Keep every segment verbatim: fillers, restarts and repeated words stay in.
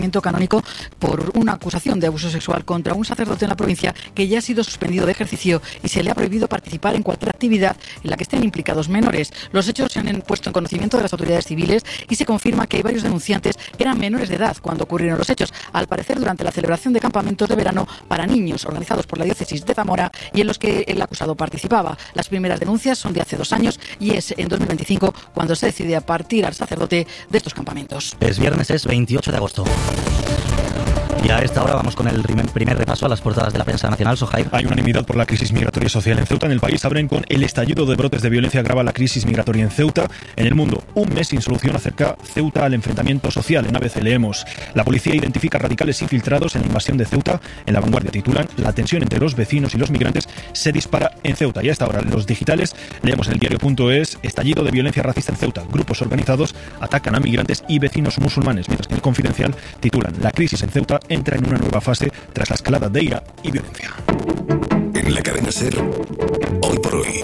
canónico por una acusación de abuso sexual contra un sacerdote en la provincia que ya ha sido suspendido de ejercicio y se le ha prohibido participar en cualquier actividad en la que estén implicados menores. Los hechos se han puesto en conocimiento de las autoridades civiles y se confirma que hay varios denunciantes que eran menores de edad cuando ocurrieron los hechos, al parecer durante la celebración de campamentos de verano para niños organizados por la diócesis de Zamora y en los que el acusado participaba. Las primeras denuncias son de hace dos años y es en dos mil veinticinco cuando se decide a partir al sacerdote de estos campamentos. Es viernes, es veintiocho de agosto. Y a esta hora vamos con el primer repaso a las portadas de la prensa nacional. Sohaib. Hay unanimidad por la crisis migratoria social en Ceuta. En el país abren con el estallido de brotes de violencia agrava la crisis migratoria en Ceuta. En el mundo, un mes sin solución acerca Ceuta al enfrentamiento social. En A B C leemos: la policía identifica radicales infiltrados en la invasión de Ceuta. En La Vanguardia titulan: la tensión entre los vecinos y los migrantes se dispara en Ceuta. Y a esta hora, en los digitales, leemos en el diario.es: estallido de violencia racista en Ceuta. Grupos organizados atacan a migrantes y vecinos musulmanes. Mientras que en el Confidencial titulan: la crisis en Ceuta entra en una nueva fase tras la escalada de ira y violencia. En la cadena SER, hoy por hoy.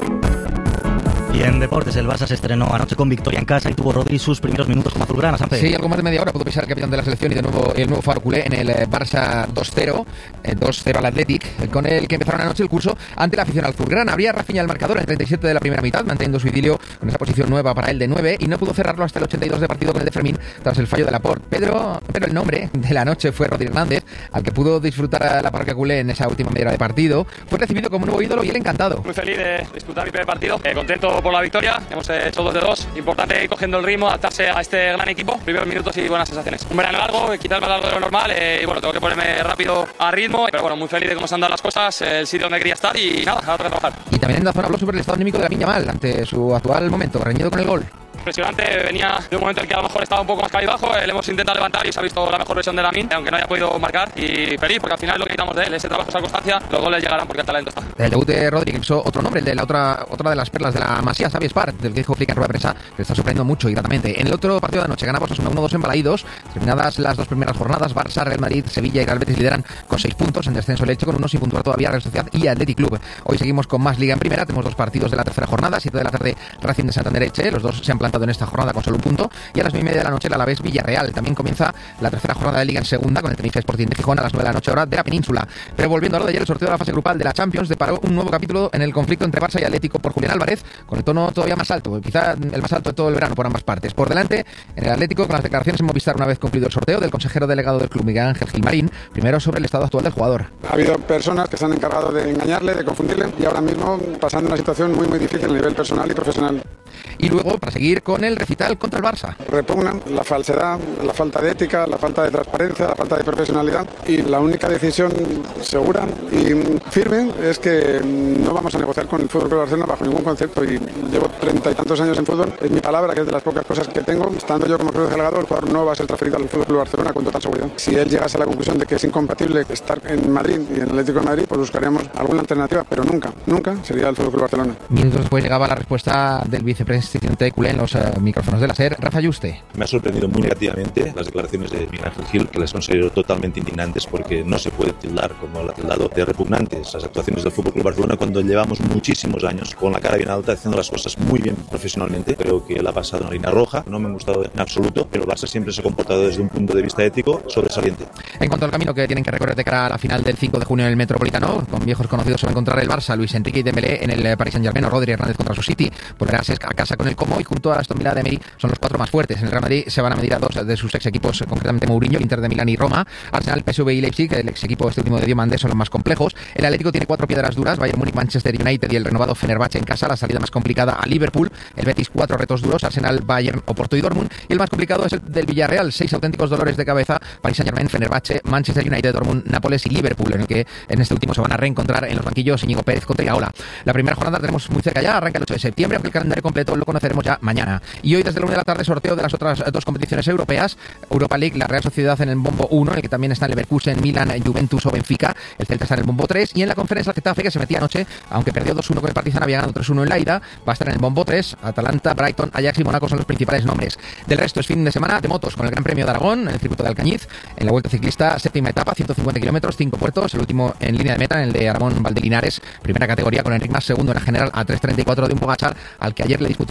Y en deportes, el Barça se estrenó anoche con victoria en casa y tuvo Rodri sus primeros minutos como azulgrana. Sánchez. Sí, algo más de media hora pudo pisar el capitán de la selección y de nuevo el nuevo Faro culé en el Barça dos cero, dos cero al Athletic, con el que empezaron anoche el curso ante la afición azulgrana. Abría Rafinha el marcador en el treinta y siete de la primera mitad, manteniendo su idilio con esa posición nueva para él de nueve, y no pudo cerrarlo hasta el ochenta y dos de partido con el de Fermín tras el fallo de Laporte. Pedro, pero el nombre de la noche fue Rodri Hernández, al que pudo disfrutar a la parroquia culé en esa última media hora de partido. Fue recibido como un nuevo ídolo y él encantado. Muy feliz de disputar mi primer partido, eh, contento por la victoria. Hemos hecho dos de dos. Importante ir cogiendo el ritmo, adaptarse a este gran equipo. Primeros minutos y buenas sensaciones. Un verano largo, quizás más largo de lo normal. Eh, y bueno, tengo que ponerme rápido a ritmo. Pero bueno, muy feliz de cómo se han dado las cosas, el sitio donde quería estar y nada, ahora toca trabajar. Y también en la zona habló sobre el estado anímico de Lamine Yamal ante su actual momento, reñido con el gol. Impresionante, venía de un momento en el que a lo mejor estaba un poco más cabizbajo, eh, le hemos intentado levantar y se ha visto la mejor versión de Lamine, aunque no haya podido marcar, y feliz porque al final es lo que necesitamos de él, ese trabajo, esa constancia, los goles llegarán porque el talento está. El debut de Rodri usó otro nombre, el de la otra otra de las perlas de la Masía, Xavi Espar, del que dijo Flick en rueda de prensa, que está sorprendiendo mucho y gratamente. En el otro partido de anoche ganamos uno dos en Balaídos. Terminadas las dos primeras jornadas, Barça, Real Madrid, Sevilla y Real Betis lideran con seis puntos, en descenso el Elche con uno sin puntuar todavía, Real Sociedad y Athletic Club. Hoy seguimos con más liga en primera, tenemos dos partidos de la tercera jornada, siete de la tarde Racing de Santander Elche, los dos se han plantado en esta jornada con solo un punto, y a las nueve y media de la noche el Alavés Villarreal. También comienza la tercera jornada de Liga en segunda con el Tenerife Sporting de Gijón a las nueve de la noche hora de la península. Pero volviendo a lo de ayer, el sorteo de la fase grupal de la Champions deparó un nuevo capítulo en el conflicto entre Barça y Atlético por Julián Álvarez, con el tono todavía más alto, quizá el más alto de todo el verano por ambas partes. Por delante, en el Atlético, con las declaraciones en Movistar una vez concluido el sorteo del consejero delegado del club Miguel Ángel Gilmarín, primero sobre el estado actual del jugador. Ha habido personas que se han encargado de engañarle, de confundirle, y ahora mismo pasando una situación muy muy difícil a nivel personal y profesional. Y luego, para seguir con el recital contra el Barça. Repugnan la falsedad, la falta de ética, la falta de transparencia, la falta de profesionalidad, y la única decisión segura y firme es que no vamos a negociar con el Fútbol Club Barcelona bajo ningún concepto, y llevo treinta y tantos años en fútbol, es mi palabra, que es de las pocas cosas que tengo. Estando yo como club delegado, el jugador no va a ser transferido al Fútbol Club Barcelona con total seguridad. Si él llegase a la conclusión de que es incompatible estar en Madrid y en el Atlético de Madrid, pues buscaríamos alguna alternativa, pero nunca, nunca sería el Fútbol Club Barcelona. Minutos después llegaba la respuesta del vicepresidente culé en los uh, micrófonos de la SER, Rafa Yuste. Me ha sorprendido muy negativamente las declaraciones de Miguel Ángel Gil, que las considero totalmente indignantes, porque no se puede tildar, como lo ha tildado, de repugnantes las actuaciones del Fútbol Club Barcelona cuando llevamos muchísimos años con la cara bien alta, haciendo las cosas muy bien profesionalmente. Creo que él ha pasado una línea roja, no me han gustado en absoluto, pero el Barça siempre se ha comportado desde un punto de vista ético sobresaliente. En cuanto al camino que tienen que recorrer de cara a la final del cinco de junio en el Metropolitano, con viejos conocidos se va a encontrar el Barça, Luis Enrique y Dembélé en el Paris Saint-Germain, o Rodri Hernández contra su City, volverá a casa con el Como, y junto a Aston Villa de Emery son los cuatro más fuertes. En el Real Madrid se van a medir a dos de sus ex equipos, concretamente Mourinho, Inter de Milán y Roma. Arsenal, P S V y Leipzig, el ex equipo este último de Diomandé, son los más complejos. El Atlético tiene cuatro piedras duras, Bayern Múnich, Manchester United y el renovado Fenerbahce en casa. La salida más complicada a Liverpool. El Betis, cuatro retos duros, Arsenal, Bayern, Oporto y Dortmund. Y el más complicado es el del Villarreal, seis auténticos dolores de cabeza, Paris Saint-Germain, Fenerbahce, Manchester United, Dortmund, Nápoles y Liverpool, en el que en este último se van a reencontrar en los banquillos Íñigo Pérez contra Iraola. La primera jornada tenemos muy cerca ya, arranca el ocho de septiembre, aunque el calendario completo lo conoceremos ya mañana. Y hoy desde la una de la tarde sorteo de las otras dos competiciones europeas, Europa League, la Real Sociedad en el bombo uno, en el que también están Leverkusen, Milan, Juventus o Benfica. El Celta está en el bombo tres, y en la conferencia el Getafe, que se metía anoche, aunque perdió dos uno con el Partizan, había ganado tres uno en la ida, va a estar en el bombo tres. Atalanta, Brighton, Ajax y Mónaco son los principales nombres. Del resto es fin de semana de motos con el Gran Premio de Aragón en el circuito de Alcañiz, en la Vuelta Ciclista, séptima etapa, ciento cincuenta kilómetros, cinco puertos, el último en línea de meta en el de Aragón Valdelinares, primera categoría con Enric Mas, segundo en la general a tres treinta y cuatro de un Pogačar, al que ayer le disputó la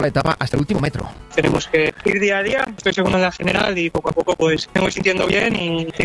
la etapa hasta el último metro. Tenemos que ir día a día, estoy segundo en la general y poco a poco pues me voy sintiendo bien y